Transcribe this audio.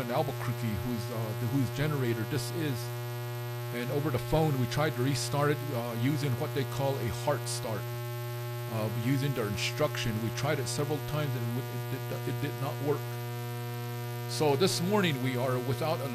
in Albuquerque whose generator this is. And over the phone, we tried to restart it using what they call a heart start. Using their instruction, we tried it several times and it did not work. So this morning we are without